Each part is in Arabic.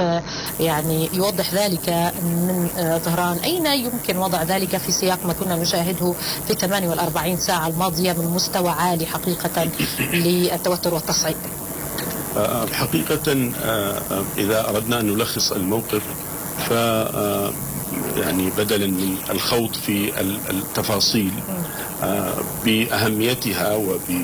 يعني يوضح ذلك من طهران. أين يمكن وضع ذلك في سياق ما كنا نشاهده في 48 ساعة الماضية من مستوى عالي حقيقة للتوتر والتصعيد؟ حقيقة إذا أردنا أن نلخص الموقف ف يعني بدلا من الخوض في التفاصيل بأهميتها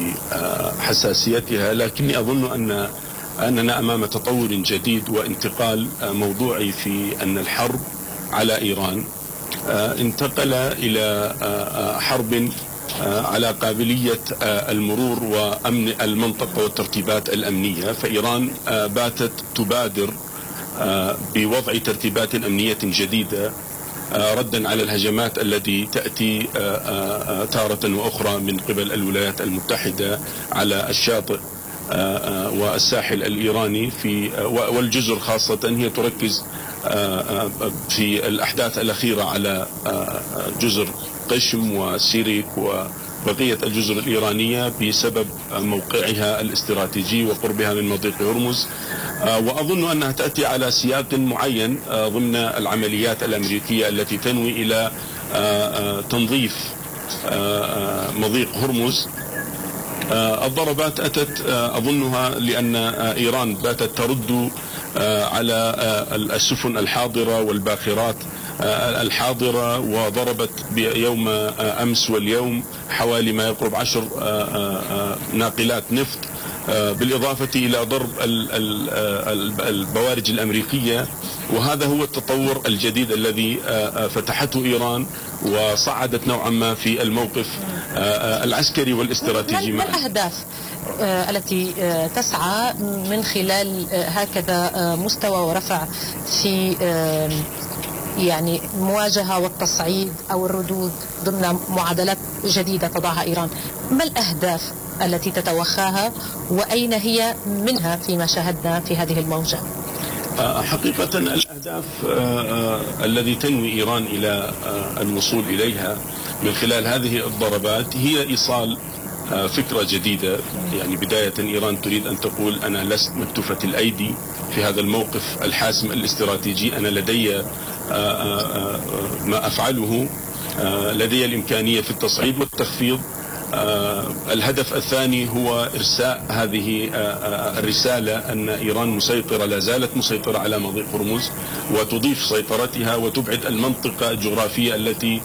وبحساسيتها، لكني أظن أننا أمام تطور جديد وانتقال موضوعي في أن الحرب على إيران انتقل إلى حرب على قابلية المرور وأمن المنطقة والترتيبات الأمنية. فإيران باتت تبادر بوضع ترتيبات أمنية جديدة ردا على الهجمات التي تأتي تارة وأخرى من قبل الولايات المتحدة على الشاطئ والساحل الإيراني والجزر خاصة. هي تركز في الأحداث الأخيرة على جزر قشم وسيريك وبقية الجزر الإيرانية بسبب موقعها الاستراتيجي وقربها من مضيق هرمز. وأظن أنها تأتي على سياق معين ضمن العمليات الأمريكية التي تنوي إلى تنظيف مضيق هرمز. الضربات أتت أظنها لأن إيران باتت ترد على السفن الحاضرة والباخرات الحاضرة، وضربت بيوم أمس واليوم حوالي ما يقرب 10 ناقلات نفط، بالإضافة إلى ضرب البوارج الأمريكية. وهذا هو التطور الجديد الذي فتحته إيران وصعدت نوعا ما في الموقف العسكري والاستراتيجي. ما الأهداف التي تسعى من خلال هكذا مستوى ورفع في يعني مواجهة والتصعيد أو الردود ضمن معادلات جديدة تضعها إيران؟ ما الأهداف التي تتوخاها وأين هي منها فيما شاهدنا في هذه الموجة؟ حقيقة الأهداف الذي تنوي إيران إلى الوصول إليها من خلال هذه الضربات هي إيصال فكرة جديدة. يعني بداية إيران تريد أن تقول أنا لست مكتوفة الأيدي في هذا الموقف الحاسم الاستراتيجي، أنا لدي ما أفعله، لدي الإمكانية في التصعيد والتخفيض. الهدف الثاني هو إرساء هذه الرسالة أن إيران مسيطرة، لا زالت مسيطرة على مضيق هرمز، وتضيف سيطرتها وتبعد المنطقة الجغرافية التي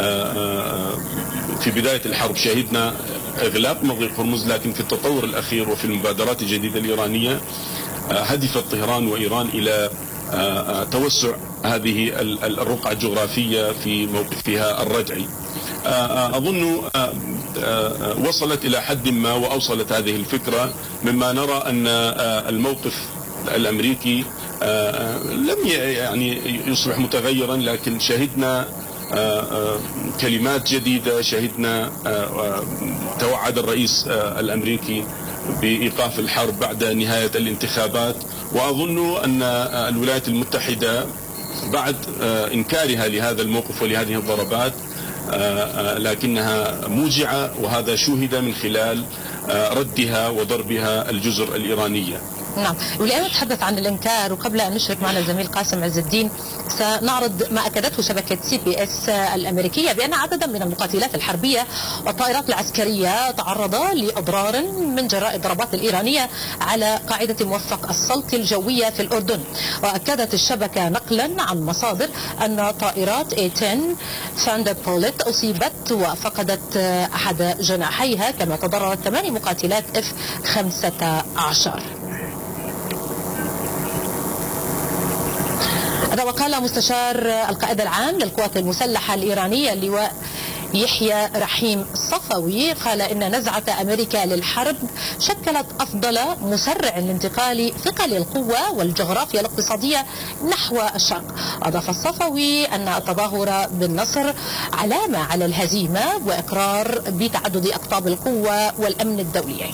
في بداية الحرب شهدنا إغلاق مضيق هرمز، لكن في التطور الأخير وفي المبادرات الجديدة الإيرانية هدفت طهران وإيران إلى توسع هذه الرقعة الجغرافية في موقفها الرجعي. أظن وصلت إلى حد ما وأوصلت هذه الفكرة، مما نرى أن الموقف الأمريكي لم يعني يصبح متغيرا، لكن شهدنا كلمات جديدة، شهدنا توعد الرئيس الأمريكي بإيقاف الحرب بعد نهاية الانتخابات. وأظن أن الولايات المتحدة بعد إنكارها لهذا الموقف ولهذه الضربات لكنها موجعة، وهذا شوهد من خلال ردها وضربها الجزر الإيرانية. نعم، ولأن نتحدث عن الإنكار وقبل أن نشرك معنا الزميل قاسم عز الدين، سنعرض ما أكدته شبكة CBS الأمريكية بأن عددا من المقاتلات الحربية والطائرات العسكرية تعرضا لأضرار من جراء الضربات الإيرانية على قاعدة موفق السلط الجوية في الأردن. وأكدت الشبكة نقلا عن مصادر أن طائرات A-10 ثاندربولت أصيبت وفقدت أحد جناحيها، كما تضررت 8 مقاتلات F-15. هذا وقال مستشار القائد العام للقوات المسلحة الإيرانية اللواء يحيى رحيم صفوي، قال إن نزعة أمريكا للحرب شكلت أفضل مسرع لانتقال ثقل القوة والجغرافيا الاقتصادية نحو الشرق. أضاف الصفوي أن التظاهر بالنصر علامة على الهزيمة وإقرار بتعدد أقطاب القوة والأمن الدوليين.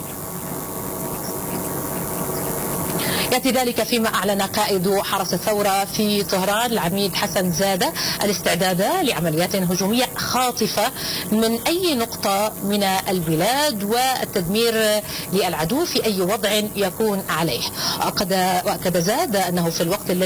يأتي ذلك فيما أعلن قائد حرس الثورة في طهران العميد حسن زادة الاستعداد لعمليات هجومية خاطفة من أي نقطة من البلاد والتدمير للعدو في أي وضع يكون عليه. وأكد زادة أنه في الوقت